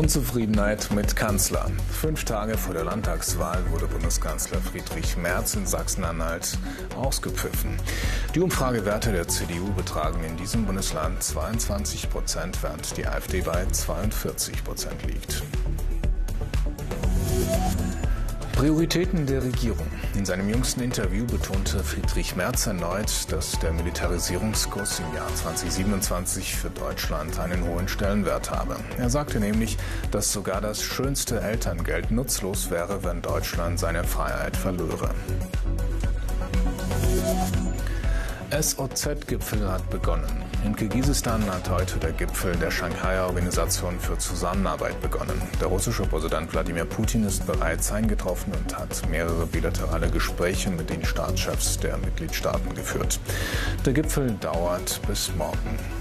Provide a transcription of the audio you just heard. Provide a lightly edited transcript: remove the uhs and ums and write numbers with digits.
Unzufriedenheit mit Kanzler. 5 Tage vor der Landtagswahl wurde Bundeskanzler Friedrich Merz in Sachsen-Anhalt ausgepfiffen. Die Umfragewerte der CDU betragen in diesem Bundesland 22%, während die AfD bei 42% liegt. Prioritäten der Regierung. In seinem jüngsten Interview betonte Friedrich Merz erneut, dass der Militarisierungskurs im Jahr 2027 für Deutschland einen hohen Stellenwert habe. Er sagte nämlich, dass sogar das schönste Elterngeld nutzlos wäre, wenn Deutschland seine Freiheit verlöre. SOZ-Gipfel hat begonnen. In Kirgisistan hat heute der Gipfel der Shanghai-Organisation für Zusammenarbeit begonnen. Der russische Präsident Wladimir Putin ist bereits eingetroffen und hat mehrere bilaterale Gespräche mit den Staatschefs der Mitgliedstaaten geführt. Der Gipfel dauert bis morgen.